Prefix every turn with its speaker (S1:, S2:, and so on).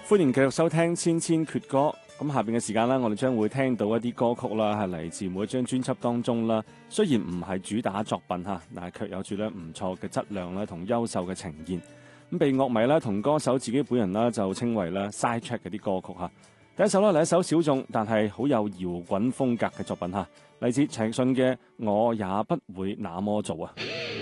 S1: 歡迎繼續收聽千千闕歌。咁下邊嘅時間啦，我哋將會聽到一啲歌曲啦，係嚟自每一張專輯當中啦。雖然唔係主打作品嚇，但係卻有住咧唔錯嘅質量啦，同優秀嘅呈現。咁被樂迷啦同歌手自己本人啦就稱為啦 side track 嘅啲歌曲嚇。第一首啦係一首小眾但係好有搖滾風格嘅作品嚇，嚟自陳奕迅嘅《我也不會那麼做》啊。